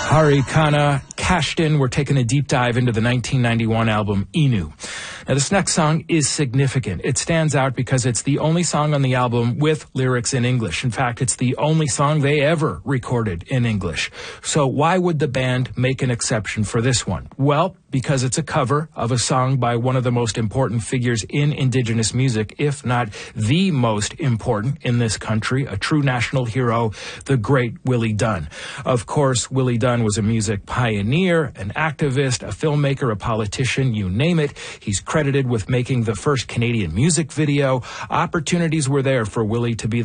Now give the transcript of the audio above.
Hari Khanna, Kashtin. We're taking a deep dive into the 1991 album Inu. Now, this next song is significant. It stands out because it's the only song on the album with lyrics in English. In fact, it's the only song they ever recorded in English. So why would the band make an exception for this one? Well, because it's a cover of a song by one of the most important figures in Indigenous music, if not the most important in this country, a true national hero, the great Willie Dunn. Of course, Willie Dunn was a music pioneer, an activist, a filmmaker, a politician, you name it. He's credited with making the first Canadian music video. Opportunities were there for Willie to be